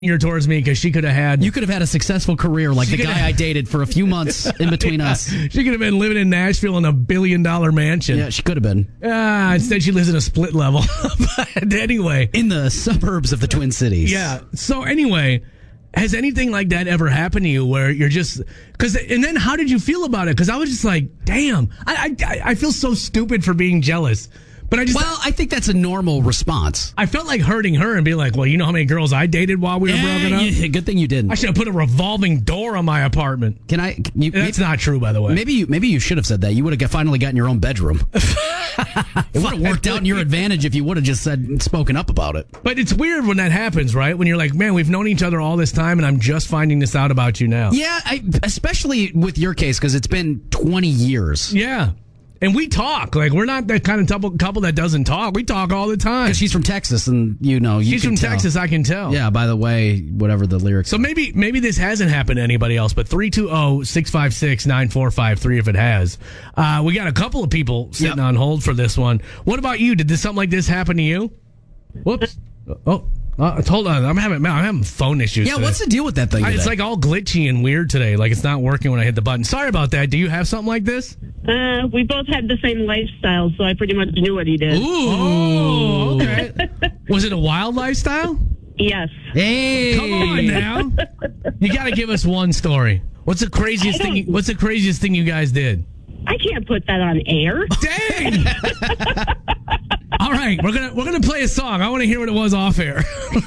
towards me because she could have had... You could have had a successful career like the guy I dated for a few months in between us. She could have been living in Nashville in a $1 billion mansion. Yeah, she could have been. Instead, she lives in a split level. But anyway. In the suburbs of the Twin Cities. Yeah. So anyway, has anything like that ever happened to you where you're just... And then how did you feel about it? Because I was just like, damn, I feel so stupid for being jealous. But I think that's a normal response. I felt like hurting her and being like, well, you know how many girls I dated while we were broken up? Yeah, good thing you didn't. I should have put a revolving door on my apartment. That's not true, by the way. Maybe you should have said that. You would have finally gotten your own bedroom. It would have worked out in your advantage if you would have just spoken up about it. But it's weird when that happens, right? When you're like, man, we've known each other all this time and I'm just finding this out about you now. Yeah, especially with your case because it's been 20 years. Yeah. And we talk. Like, we're not that kind of couple that doesn't talk. We talk all the time. Because she's from Texas, and she's from Texas, I can tell. Yeah, by the way, whatever the lyrics. So maybe this hasn't happened to anybody else, but 320-656-9453 if it has. We got a couple of people sitting on hold for this one. What about you? Did something like this happen to you? Whoops. Hold on. I'm having phone issues. Yeah, today. What's the deal with that thing? It's like all glitchy and weird today. Like it's not working when I hit the button. Sorry about that. Do you have something like this? We both had the same lifestyle, so I pretty much knew what he did. Ooh, okay. Was it a wild lifestyle? Yes. Hey, come on now. You got to give us one story. What's the craziest thing you guys did? I can't put that on air. Dang! All right, we're gonna play a song. I want to hear what it was off air.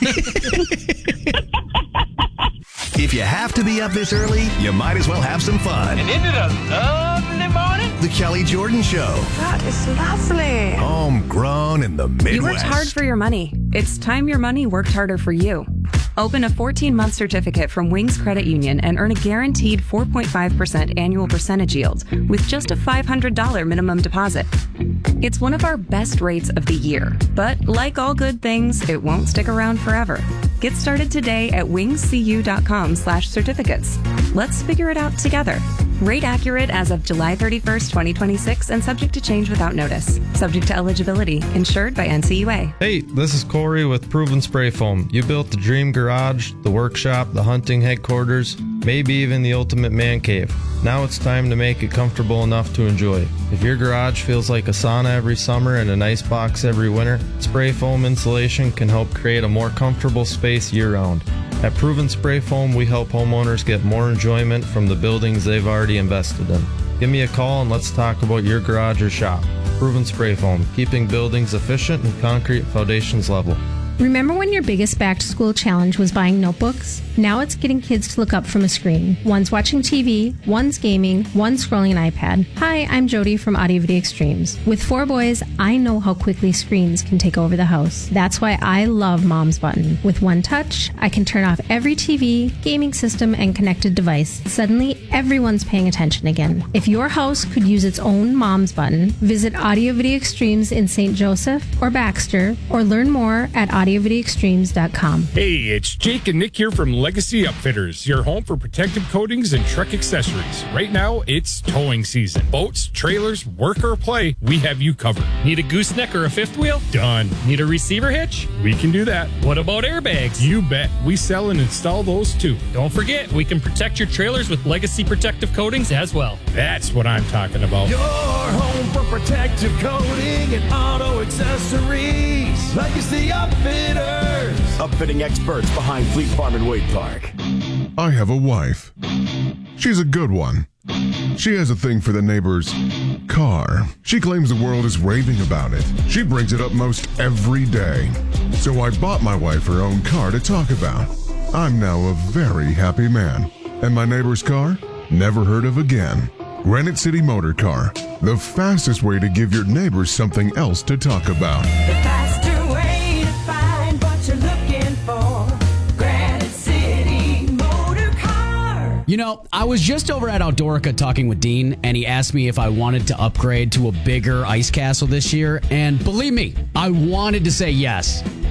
If you have to be up this early, you might as well have some fun. And isn't it a lovely morning? The Kelly Jordan Show. That is lovely. Homegrown in the Midwest. You worked hard for your money. It's time your money worked harder for you. Open a 14-month certificate from Wings Credit Union and earn a guaranteed 4.5% annual percentage yield with just a $500 minimum deposit. It's one of our best rates of the year, but like all good things, it won't stick around forever. Get started today at wingscu.com/certificates. Let's figure it out together. Rate accurate as of July 31st, 2026 and subject to change without notice. Subject to eligibility. Insured by NCUA. Hey, this is Corey with Proven Spray Foam. You built the dream garage, the workshop, the hunting headquarters, maybe even the ultimate man cave. Now it's time to make it comfortable enough to enjoy. If your garage feels like a sauna every summer and an ice box every winter, spray foam insulation can help create a more comfortable space year-round. At Proven Spray Foam, we help homeowners get more enjoyment from the buildings they've already invested in. Give me a call and let's talk about your garage or shop. Proven Spray Foam, keeping buildings efficient and concrete foundations level. Remember when your biggest back-to-school challenge was buying notebooks? Now it's getting kids to look up from a screen. One's watching TV, one's gaming, one's scrolling an iPad. Hi, I'm Jody from Audio Video Extremes. With 4 boys, I know how quickly screens can take over the house. That's why I love Mom's Button. With one touch, I can turn off every TV, gaming system, and connected device. Suddenly, everyone's paying attention again. If your house could use its own Mom's Button, visit Audio Video Extremes in St. Joseph or Baxter, or learn more at audiovideoextremes.com. Hey, it's Jake and Nick here from Legacy Upfitters, your home for protective coatings and truck accessories. Right now, it's towing season. Boats, trailers, work or play, we have you covered. Need a gooseneck or a fifth wheel? Done. Need a receiver hitch? We can do that. What about airbags? You bet. We sell and install those too. Don't forget, we can protect your trailers with Legacy protective coatings as well. That's what I'm talking about. Your home for protective coating and auto accessories. Legacy Upfitters. Upfitting experts behind Fleet Farm and Wade Park. I have a wife. She's a good one. She has a thing for the neighbor's car. She claims the world is raving about it. She brings it up most every day. So I bought my wife her own car to talk about. I'm now a very happy man. And my neighbor's car? Never heard of again. Granite City Motor Car. The fastest way to give your neighbors something else to talk about. The faster way to find what you're looking for. Granite City Motor Car. You know, I was just over at Outdoorica talking with Dean, and he asked me if I wanted to upgrade to a bigger ice castle this year. And believe me, I wanted to say yes.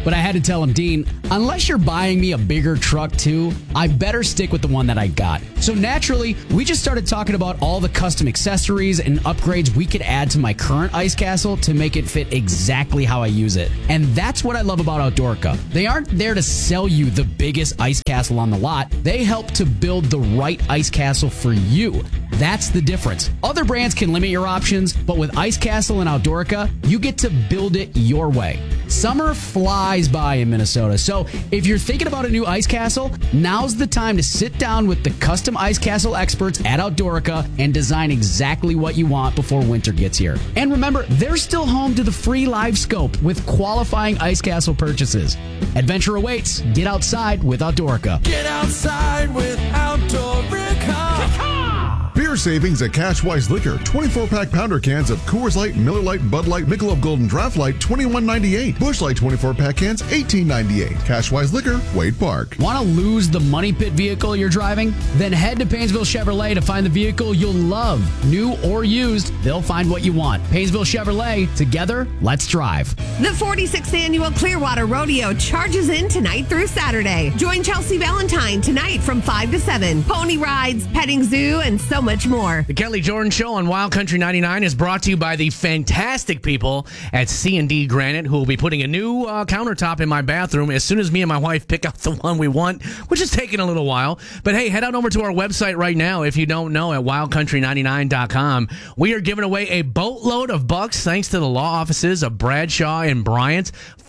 but I had to tell him, Dean, unless you're buying me a bigger truck too, I better stick with the one that I got. So naturally, we just started talking about all the custom accessories and upgrades we could add to my current Ice Castle to make it fit exactly how I use it. And that's what I love about Outdoorica. They aren't there to sell you the biggest ice castle on the lot. They help to build the right ice castle for you. That's the difference. Other brands can limit your options, but with Ice Castle and Outdoorica, you get to build it your way. Summer flies by in Minnesota, so if you're thinking about a new ice castle, now's the time to sit down with the custom ice castle experts at Outdoorica and design exactly what you want before winter gets here. And remember, they're still home to the free live scope with qualifying ice castle purchases. Adventure awaits. Get outside with Outdoorica. Get outside with Outdoorica. Beer savings at Cashwise Liquor. 24-pack pounder cans of Coors Light, Miller Lite, Bud Light, Michelob Golden Draft Light, $21.98. Busch Light 24-pack cans, $18.98. Cashwise Liquor, Wade Park. Want to lose the money pit vehicle you're driving? Then head to Painesville Chevrolet to find the vehicle you'll love. New or used, they'll find what you want. Painesville Chevrolet, together, let's drive. The 46th Annual Clearwater Rodeo charges in tonight through Saturday. Join Chelsea Valentine tonight from 5 to 7. Pony rides, petting zoo, and so much more. The Kelly Jordan Show on Wild Country 99 is brought to you by the fantastic people at C&D Granite, who will be putting a new countertop in my bathroom as soon as me and my wife pick out the one we want, which is taking a little while. But hey, head on over to our website right now if you don't know, at wildcountry99.com. We are giving away a boatload of bucks thanks to the law offices of Bradshaw and Bryant.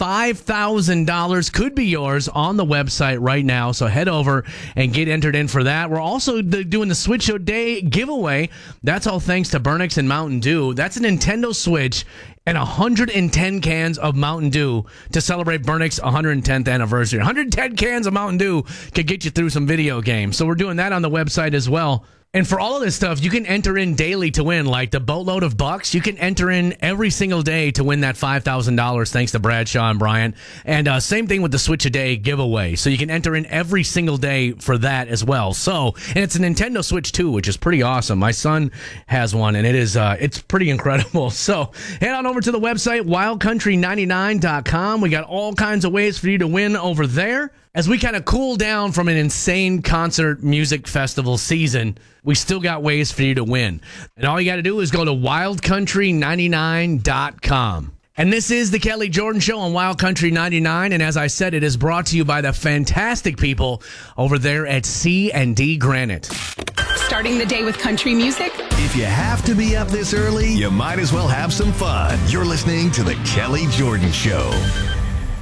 $5,000 could be yours on the website right now, so head over and get entered in for that. We're also doing the Switch Show Day giveaway. That's all thanks to Burnix and Mountain Dew. That's a Nintendo Switch and 110 cans of Mountain Dew to celebrate Burnix 110th anniversary. 110 cans of Mountain Dew could get you through some video games. So we're doing that on the website as well. And for all of this stuff, you can enter in daily to win, like the boatload of bucks. You can enter in every single day to win that $5,000 thanks to Bradshaw and Bryant. And same thing with the Switch a Day giveaway. So you can enter in every single day for that as well. So, and it's a Nintendo Switch 2, which is pretty awesome. My son has one, and it is it's pretty incredible. So head on over to the website, wildcountry99.com. We got all kinds of ways for you to win over there. As we kind of cool down from an insane concert music festival season, we still got ways for you to win. And all you got to do is go to wildcountry99.com. And this is the Kelly Jordan Show on Wild Country 99. And as I said, it is brought to you by the fantastic people over there at C&D Granite. Starting the day with country music? If you have to be up this early, you might as well have some fun. You're listening to the Kelly Jordan Show.